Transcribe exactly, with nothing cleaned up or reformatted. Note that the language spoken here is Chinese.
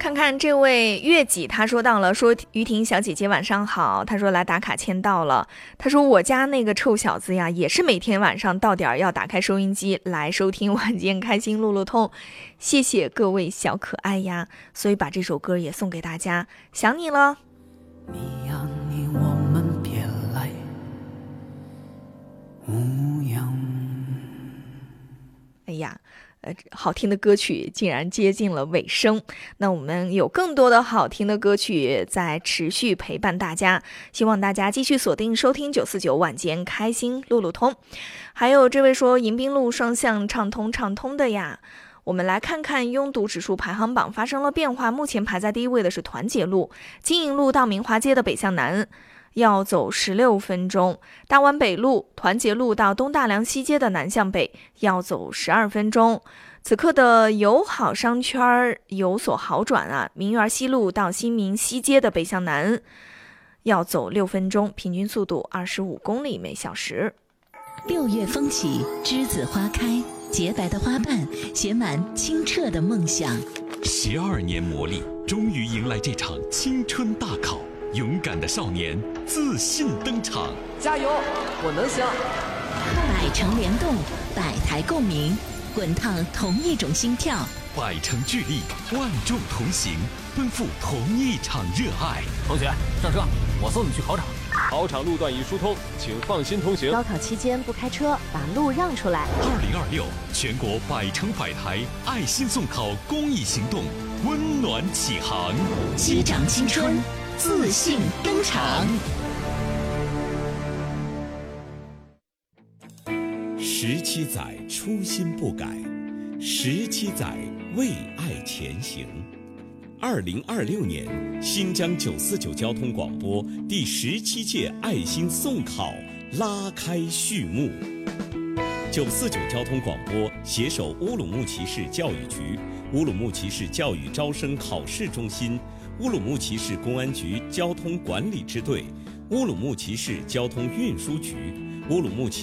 看看这位月季，他说到了，说于婷小姐姐晚上好，他说来打卡签到了，他说我家那个臭小子呀，也是每天晚上到点要打开收音机来收听晚间开心路路通，谢谢各位小可爱呀，所以把这首歌也送给大家，想你了。 你呀你我们别来无恙。 哎呀呃，好听的歌曲竟然接近了尾声，那我们有更多的好听的歌曲在持续陪伴大家，希望大家继续锁定收听九四九晚间开心路路通。还有这位说迎宾路双向畅通畅通的呀，我们来看看拥堵指数排行榜发生了变化，目前排在第一位的是团结路，金银路到明华街的北向南要走十六分钟，大湾北路、团结路到东大梁西街的南向北要走十二分钟。此刻的友好商圈有所好转啊，明园西路到新民西街的北向南要走六分钟，平均速度二十五公里每小时。 六月风起，栀子花开，洁白的花瓣写满清澈的梦想。 十二年磨砺，终于迎来这场青春大考。勇敢的少年自信登场， 加油，我能行！ 百城联动，百台共鸣，滚烫同一种心跳， 百城聚力，万众同行，奔赴同一场热爱。 同学上车，我送你去考场。 考场路段已疏通，请放心通行。 高考期间不开车，把路让出来。 二零二六全国百城百台爱心送考公益行动温暖启航， 击掌青春，自信登场。 十七载初心不改，十七载为爱前行。二零二六年，新疆九四九交通广播第十七届爱心送考拉开序幕。九四九交通广播携手乌鲁木齐市教育局、乌鲁木齐市教育招生考试中心、乌鲁木齐市公安局交通管理支队、乌鲁木齐市交通运输局、乌鲁木齐